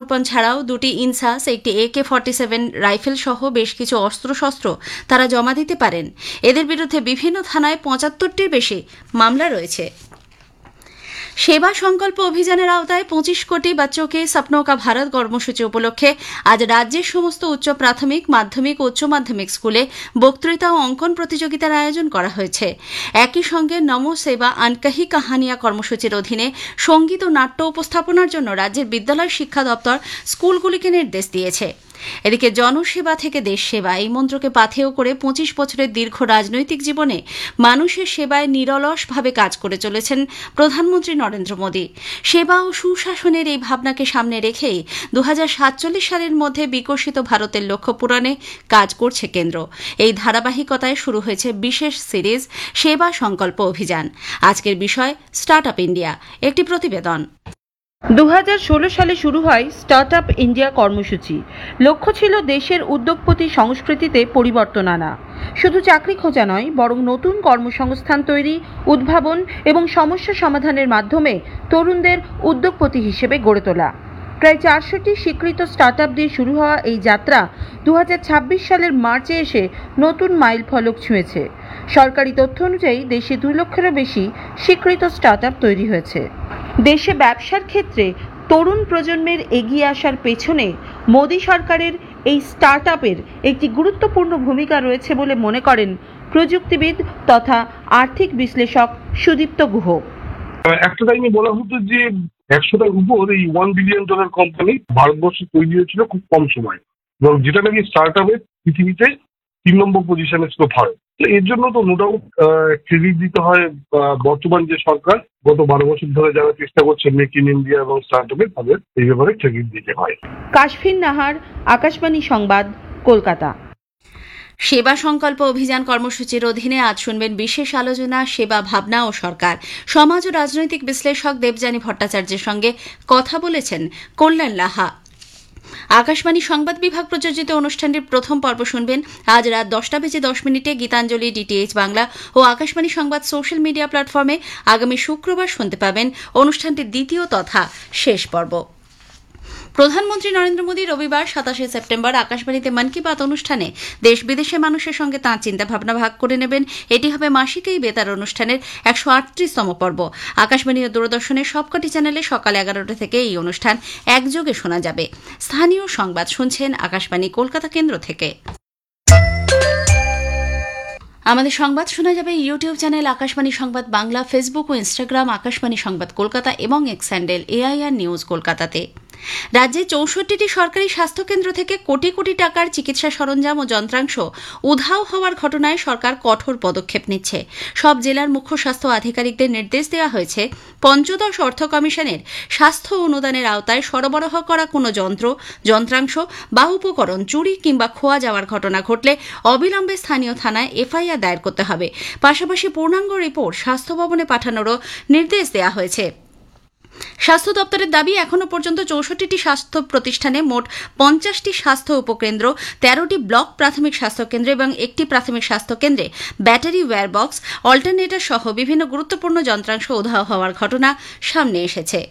সমর্পণ ছাড়াও 2টি ইনসাস, একটি AK-47 রাইফেল সহ বেশ কিছু অস্ত্রশস্ত্র তারা জমা দিতে পারেন। এদের বিরুদ্ধে বিভিন্ন থানায় 75টির বেশি মামলা রয়েছে। সেবা সংকল্প অভিযানের আওতায় 25 কোটি বাচ্চোं के सपनों का भारत কর্মসূচি উপলক্ষে আজ রাজ্যের সমস্ত উচ্চ প্রাথমিক, মাধ্যমিক ও উচ্চ মাধ্যমিক স্কুলে বক্তৃতা ও অঙ্কন প্রতিযোগিতার আয়োজন করা হয়েছে। একই সঙ্গে নমো সেবা আনকহি কাহানিয়া কর্মসূচির অধীনে সঙ্গীত ও নাট্য উপস্থাপনার জন্য রাজ্যের বিদ্যালয় শিক্ষা দপ্তর স্কুলগুলিকে নির্দেশ দিয়েছে। এদিকে জনসেবা থেকে দেশ সেবা এই মন্ত্রকে পাথেয় করে 25 বছরের দীর্ঘ রাজনৈতিক জীবনে মানুষের সেবায় নিরলসভাবে কাজ করে চলেছেন প্রধানমন্ত্রী নরেন্দ্র মোদী। সেবা ও সুশাসনের এই ভাবনাকে সামনে রেখেই 2047 সালের মধ্যে বিকশিত ভারতের লক্ষ্য পূরণে কাজ করছে কেন্দ্র। এই ধারাবাহিকতায় শুরু হয়েছে বিশেষ সিরিজ সেবা সংকল্প অভিযান। আজকের বিষয় স্টার্ট আপ ইন্ডিয়া, একটি প্রতিবেদন। 2016 সালে শুরু হয় স্টার্ট আপ ইন্ডিয়া কর্মসূচি। লক্ষ্য ছিল দেশের উদ্যোগপতি সংস্কৃতিতে পরিবর্তন আনা। শুধু চাকরি খোঁজা নয়, বরং নতুন কর্মসংস্থান তৈরি, উদ্ভাবন এবং সমস্যা সমাধানের মাধ্যমে তরুণদের উদ্যোগপতি হিসেবে গড়ে তোলা। প্রায় 400টি স্বীকৃত স্টার্ট আপ দিয়ে শুরু হওয়া এই যাত্রা 2026 সালের মার্চে এসে নতুন মাইল ফলক ছুঁয়েছে। সরকারি তথ্য অনুযায়ী দেশে 2 লক্ষেরও বেশি স্বীকৃত স্টার্ট আপ তৈরি হয়েছে। দেশে ব্যবসার ক্ষেত্রে তরুণ প্রজন্মের এগিয়ে আসার পেছনে মোদী সরকারের এই স্টার্ট আপের একটি গুরুত্বপূর্ণ ভূমিকা রয়েছে বলে মনে করেন প্রযুক্তিবিদ তথা আর্থিক বিশ্লেষক সুদীপ্ত গুহ। একটা টাইমে বলা হতো যে 100টার উপর এই $1 বিলিয়ন কোম্পানি ভারতবর্ষে তৈরি হয়েছিল খুব কম সময়, এবং যেটা নাকি স্টার্ট আপের পৃথিবীতে 3 নম্বর পজিশনে ছিল ভারত। এর জন্য তো নো ডাউট ক্রেডিট দিতে হয় বর্তমান যে সরকার গত 12 বছর ধরে যারা চেষ্টা করছে মেক ইন ইন্ডিয়া এবং স্টার্ট আপের, তাদের এই ব্যাপারে ক্রেডিট দিতে হয়। কাশফিন নাহার, আকাশবাণী সংবাদ, কলকাতা। সেবা সংকল্প অভিযান কর্মসূচির অধীনে আজ শুনবেন বিশেষ আলোচনা সেবা ভাবনা ও সরকার। সমাজ ও রাজনৈতিক বিশ্লেষক দেবযানী ভট্টাচার্যের সঙ্গে কথা বলেছেন কল্যাণ লাহা। আকাশবাণী সংবাদ বিভাগ প্রযোজিত অনুষ্ঠানটির প্রথম পর্ব শুনবেন আজ রাত 10:10 গীতাঞ্জলি DTH বাংলা ও আকাশবাণী সংবাদ সোশ্যাল মিডিয়া প্ল্যাটফর্মে। আগামী শুক্রবার শুনতে পাবেন অনুষ্ঠানটির দ্বিতীয় তথা শেষ পর্ব। প্রধানমন্ত্রী নরেন্দ্র মোদী রবিবার 27শে সেপ্টেম্বর আকাশবাণীতে মন কি বাত অনুষ্ঠানে দেশ বিদেশের মানুষের সঙ্গে তাঁর চিন্তাভাবনা ভাগ করে নেবেন। এটি হবে মাসিক এই বেতার অনুষ্ঠানের 138তম পর্ব। আকাশবাণী ও দূরদর্শনের সবকটি চ্যানেলে সকাল 11টা থেকে এই অনুষ্ঠান একযোগে শোনা যাবে। স্থানীয় সংবাদ শুনছেন আকাশবাণী কলকাতা কেন্দ্র থেকে। আমাদের সংবাদ শোনা যাবে ইউটিউব চ্যানেল আকাশবাণী সংবাদ বাংলা, ফেসবুক ও ইনস্টাগ্রাম আকাশবাণী সংবাদ কলকাতা এবং এক্স হ্যান্ডেল AIR নিউজ কলকাতাতে। রাজ্যে 64টি সরকারি স্বাস্থ্যকেন্দ্র থেকে কোটি কোটি টাকার চিকিৎসা সরঞ্জাম ও যন্ত্রাংশ উধাও হওয়ার ঘটনায় সরকার কঠোর পদক্ষেপ নিচ্ছে। সব জেলার মুখ্য স্বাস্থ্য আধিকারিকদের নির্দেশ দেওয়া হয়েছে পঞ্চদশ অর্থ কমিশনের স্বাস্থ্য অনুদানের আওতায় সরবরাহ করা কোনো যন্ত্রাংশ বা উপকরণ চুরি কিংবা খোয়া যাওয়ার ঘটনা ঘটলে অবিলম্বে স্থানীয় থানায় FIR দায়ের করতে হবে। পাশাপাশি পূর্ণাঙ্গ রিপোর্ট স্বাস্থ্য ভবনে পাঠানোরও নির্দেশ দেওয়া হয়েছে। স্বাস্থ্য দপ্তরের দাবি, এখনো পর্যন্ত 64টি স্বাস্থ্য প্রতিষ্ঠানে মোট 50টি স্বাস্থ্য উপকেন্দ্র, 13টি ব্লক প্রাথমিক স্বাস্থ্যকেন্দ্র এবং একটি প্রাথমিক স্বাস্থ্যকেন্দ্রে ব্যাটারি ওয়্যারবক্স, অল্টারনেটর সহ বিভিন্ন গুরুত্বপূর্ণ যন্ত্রাংশ উধাও হওয়ার ঘটনা সামনে এসেছে।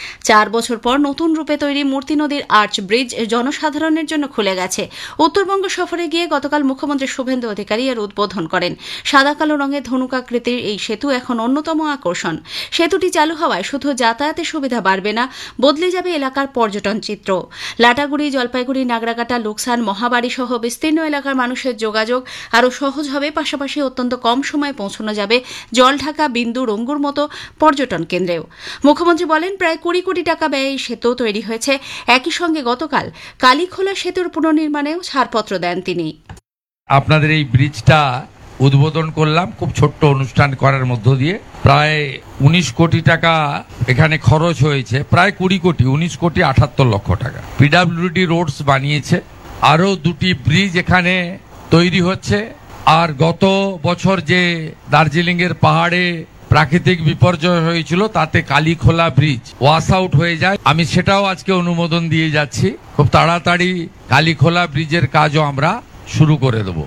4 বছর পর নতুন রূপে তৈরি মূর্তি নদীর আর্চ ব্রিজ জনসাধারণের জন্য খুলে গেছে। উত্তরবঙ্গ সফরে গিয়ে গতকাল মুখ্যমন্ত্রী শুভেন্দু অধিকারী এর উদ্বোধন করেন। সাদা কালো রঙের ধনুকাকৃতির এই সেতু এখন অন্যতম আকর্ষণ। সেতুটি চালু হওয়ায় শুধু যাতায়াতের সুবিধা বাড়বে না, বদলে যাবে এলাকার পর্যটন চিত্র। লাটাগুড়ি, জলপাইগুড়ি, নাগরাকাটা, লুকসান, মহাবাড়ি সহ বিস্তীর্ণ এলাকার মানুষের যোগাযোগ আরও সহজ হবে। পাশাপাশি অত্যন্ত কম সময়ে পৌঁছানো যাবে জলঢাকা, বিন্দু, রঙ্গুর মতো পর্যটন কেন্দ্রেও। মুখ্যমন্ত্রী বলেন, প্রায় 20 কোটি টাকা ব্যয়ে এই সেতু তৈরি হয়েছে। একই সঙ্গে গতকাল কালীখোলা সেতুর পুনর্নির্মাণেও ছাড়পত্র দেন তিনি। আপনাদের এই ব্রিজটা উদ্বোধন করলাম খুব ছোট্ট অনুষ্ঠান করার মধ্য দিয়ে। প্রায় 19 কোটি টাকা এখানে খরচ হয়েছে, প্রায় 20 কোটি, 19 কোটি 78 লক্ষ টাকা PWD রোডস বানিয়েছে। আরো 2টি ব্রিজ এখানে তৈরি হচ্ছে। আর গত বছর যে দার্জিলিং এর পাহাড়ে প্রাকৃতিক বিপর্যয় হয়েছিল তাতে কালীখোলা ব্রিজ ওয়াশ আউট হয়ে যায়। আমি সেটাও আজকে অনুমোদন দিয়ে যাচ্ছি। খুব তাড়াতাড়ি কালীখোলা ব্রিজের কাজও আমরা শুরু করে দেব।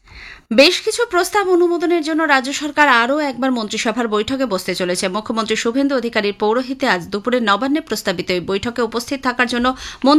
বেশ কিছু প্রস্তাব অনুমোদনের জন্য রাজ্য সরকার আরও একবার মন্ত্রিসভার বৈঠকে বসতে চলেছে। মুখ্যমন্ত্রী শুভেন্দু অধিকারীর পৌরোহিত্যে আজ দুপুরে নবান্নে প্রস্তাবিত এই বৈঠকে উপস্থিত থাকার জন্য